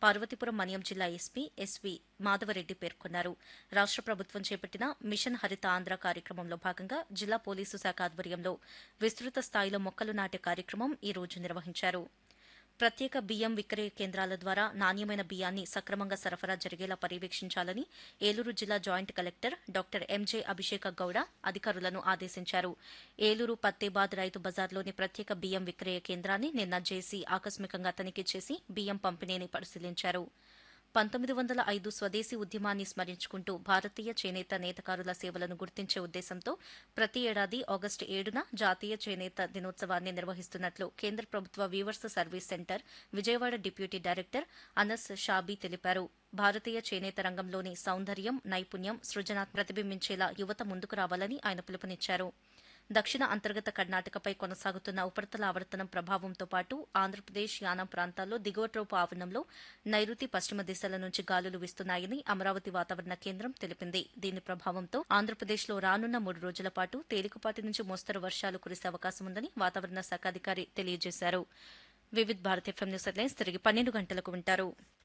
పార్వతీపురం మన్యం జిల్లా SP SV Madhava Reddy పేర్కొన్నారు. రాష్ట్ర ప్రభుత్వం చేపట్టిన మిషన్ హరిత ఆంధ్ర కార్యక్రమంలో భాగంగా జిల్లా పోలీసు శాఖ ఆధ్వర్యంలో విస్తృత స్థాయిలో మొక్కలు నాటే కార్యక్రమం ఈ రోజు నిర్వహించారు. ప్రత్యేక బియ్యం విక్రయ కేంద్రాల ద్వారా నాణ్యమైన బియ్యాన్ని సక్రమంగా సరఫరా జరిగేలా పర్యవేక్షించాలని ఏలూరు జిల్లా జాయింట్ కలెక్టర్ డాక్టర్ ఎంజే అభిషేక గౌడ అధికారులను ఆదేశించారు. ఏలూరు పత్తేబాద్ రైతు బజార్లోని ప్రత్యేక బియ్యం విక్రయ కేంద్రాన్ని నిన్న జేసీ ఆకస్మికంగా తనిఖీ చేసి బియ్యం పంపిణీని పరిశీలించారు. 1905 స్వదేశీ ఉద్యమాన్ని స్మరించుకుంటూ భారతీయ చేనేత నేతకారుల సేవలను గుర్తించే ఉద్దేశంతో ప్రతి ఏడాది ఆగస్టు 7న జాతీయ చేనేత దినోత్సవాన్ని నిర్వహిస్తున్నట్లు కేంద్ర ప్రభుత్వ weavers service centre Vijayawada deputy director Anas shabby తెలిపారు. భారతీయ చేనేత రంగంలోని సౌందర్యం, నైపుణ్యం, సృజనాత్మకతను ప్రతిబింబించేలా యువత ముందుకు రావాలని ఆయన పిలుపునిచ్చారు. దక్షిణ అంతర్గత కర్ణాటకపై కొనసాగుతున్న ఉపరితల ఆవర్తనం ప్రభావంతో పాటు ఆంధ్రప్రదేశ్, యానాం ప్రాంతాల్లో దిగువట్రోపు ఆవరణంలో నైరుతి పశ్చిమ దిశల నుంచి గాలులు వీస్తున్నాయని అమరావతి వాతావరణ కేంద్రం తెలిపింది. దీని ప్రభావంతో ఆంధ్రప్రదేశ్లో రానున్న 3 రోజుల పాటు తేలికపాటి నుంచి మోస్తరు వర్షాలు కురిసే అవకాశం ఉందని వాతావరణ శాఖ అధికారి తెలియజేశారు. Vividh Bharat FM news headlines తిరిగి 12 గంటలకు వింటారు.